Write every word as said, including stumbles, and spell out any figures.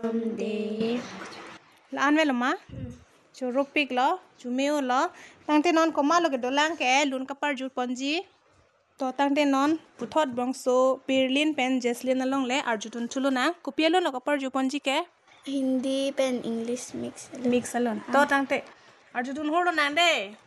someday. Lan ve lama chu rupik lo chu meu lo tangte non koma lo ke dolang ke lun kapar ju ponji to tangte non puthot bongso Berlin pen Jesslyn along le arjutun chuluna kopielo lo kapar ju ponji ke Hindi pen English mix. mix alon to tangte arjutun holo nande